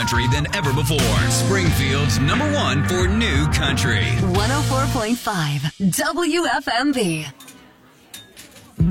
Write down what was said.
country than ever before. Springfield's #1 for new country. 104.5 WFMB.